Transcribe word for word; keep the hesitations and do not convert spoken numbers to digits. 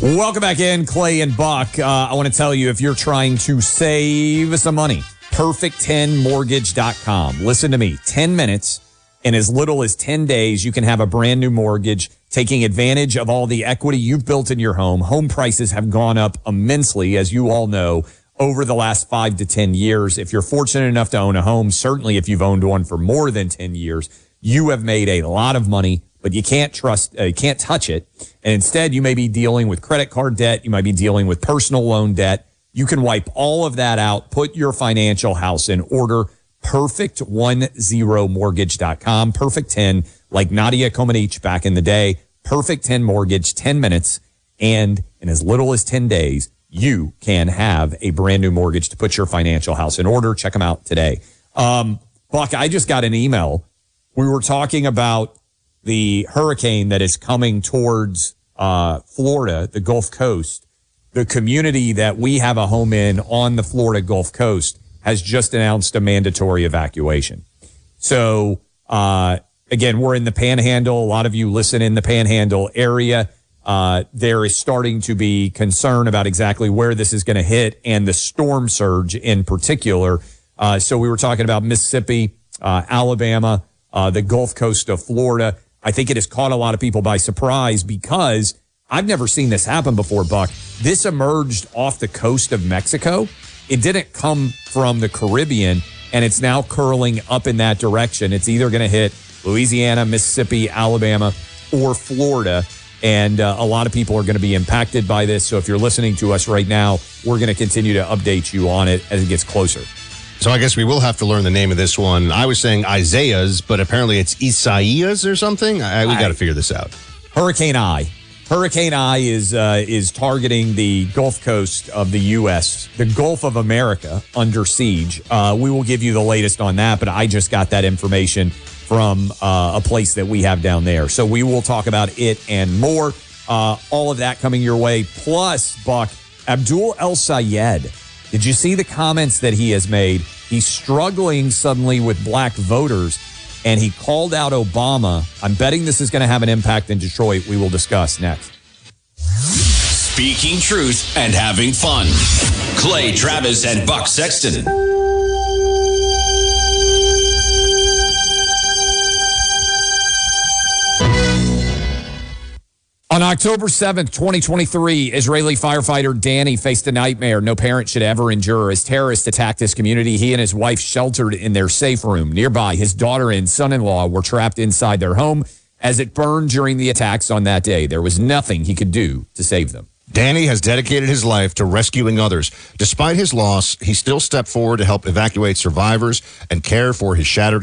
Welcome back in, Clay and Buck. Uh, I want to tell you, if you're trying to save some money, perfect ten mortgage dot com. Listen to me, ten minutes in as little as ten days, you can have a brand new mortgage, taking advantage of all the equity you've built in your home. Home prices have gone up immensely, as you all know, over the last five to ten years. If you're fortunate enough to own a home, certainly if you've owned one for more than ten years, you have made a lot of money, but you can't trust, uh, you can't touch it. And instead, you may be dealing with credit card debt. You might be dealing with personal loan debt. You can wipe all of that out, put your financial house in order. perfect ten mortgage dot com. Perfect ten, like Nadia Comaneci back in the day. Perfect ten Mortgage, ten minutes. And in as little as ten days, you can have a brand new mortgage to put your financial house in order. Check them out today. Um, Buck, I just got an email. We were talking about the hurricane that is coming towards uh, Florida, the Gulf Coast. The community that we have a home in on the Florida Gulf Coast has just announced a mandatory evacuation. So, uh, again, we're in the Panhandle. A lot of you listen in the Panhandle area. Uh, there is starting to be concern about exactly where this is going to hit and the storm surge in particular. Uh, so we were talking about Mississippi, uh, Alabama, uh, the Gulf Coast of Florida. I think it has caught a lot of people by surprise because I've never seen this happen before, Buck. This emerged off the coast of Mexico. It didn't come from the Caribbean, and it's now curling up in that direction. It's either going to hit Louisiana, Mississippi, Alabama, or Florida, and uh, a lot of people are going to be impacted by this. So if you're listening to us right now, we're going to continue to update you on it as it gets closer. So I guess we will have to learn the name of this one. I was saying Isaiah's, but apparently it's Isaiah's or something. I, we got to figure this out. Hurricane I. Hurricane I is uh, is targeting the Gulf Coast of the U S, the Gulf of America under siege. Uh, we will give you the latest on that, but I just got that information from uh, a place that we have down there. So we will talk about it and more. Uh, all of that coming your way. Plus, Buck, Abdul El-Sayed. Did you see the comments that he has made? He's struggling suddenly with black voters, and he called out Obama. I'm betting this is going to have an impact in Detroit. We will discuss next. Speaking truth and having fun. Clay Travis and Buck Sexton. On October seventh, twenty twenty-three, Israeli firefighter Danny faced a nightmare no parent should ever endure as terrorists attacked his community. He and his wife sheltered in their safe room. Nearby, his daughter and son-in-law were trapped inside their home as it burned during the attacks on that day. There was nothing he could do to save them. Danny has dedicated his life to rescuing others. Despite his loss, he still stepped forward to help evacuate survivors and care for his shattered